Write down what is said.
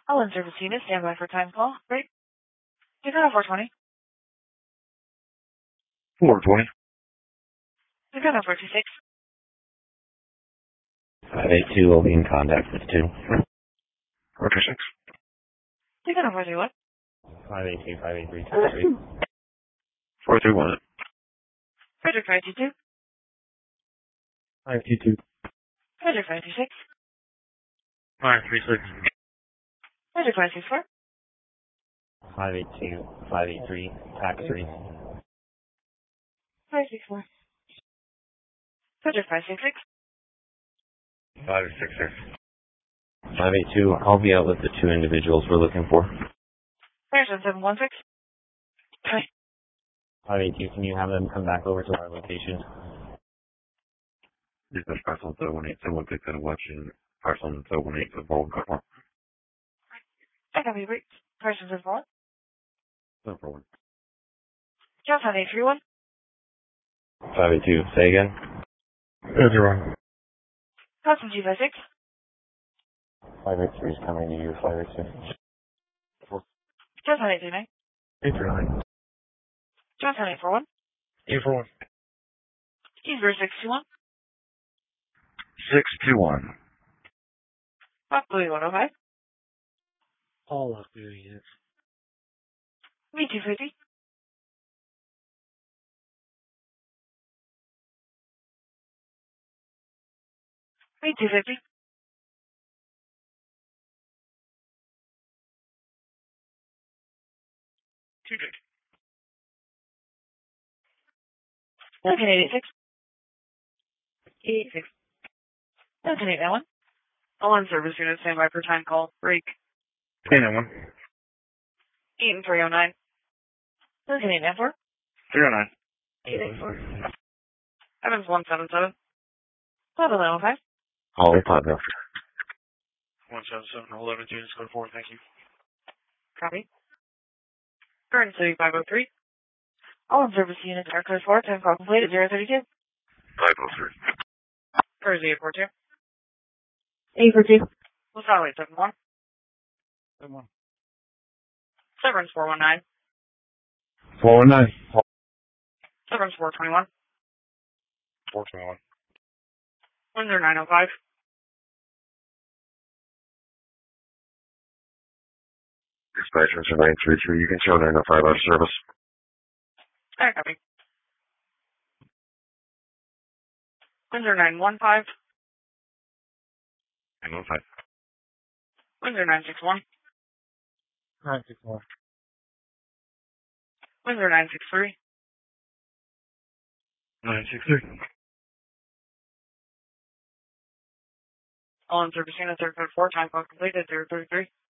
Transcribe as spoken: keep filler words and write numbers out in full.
All in service unit, stand by for time call. Great. You got a four twenty. four twenty. You got a four two six. five eight two will be in contact with two. four two six. You got a four three one. five eight two, five eight three, tax three. four three one. Frederick five two two. five two two. Frederick five two six. five three six. Frederick five six four. five eight two, five eight three, tax three. Five six four. Frederick five six six. five six six. five eight two, I'll be out with the two individuals we're looking for. Harrison seven one six. five eight two, can you have them come back over to our location? This is parcel seven one eight. Someone picked an election. Parcel seven one eight. The phone call. I got me great. Harrison seven one. No problem. Johnson eight three one. five eight two, say again? That's wrong. Custom G five six. five eight three is coming to you, five eight two. Johnson eight three nine. eight three nine. Johnson eight four one. eight four one. Keysburg six two one. six two one. Buck Louis one oh five. All of the units. Me two fifty. Me two fifty. two fifty. Duncan eight eight six. eight eight six. Duncan eight nine one. All on service unit, stand by for time call. Break. ten nine one. eight and three oh nine. Duncan eight nine four. three oh nine. eight eight four. Evans one seven seven. Five eleven five. All the pod after. one seven seven. eleven units go forward. Thank you. Copy. Current City five oh three. All in service units are code four. Time call completed. zero thirty two. five oh three. Thursday eight four two. eight four two. What's that wait? seven one. seven one. Severance four one nine. four one nine. Severance four twenty one. four twenty one. Windsor nine oh five. Dispatch Windsor nine three three. You can show nine oh five out of service. Alright, copy. Windsor nine one five. nine oh five. Windsor nine six one. nine six one. Windsor nine six three. nine six three. All in service units are code four. Time call completed. zero thirty three.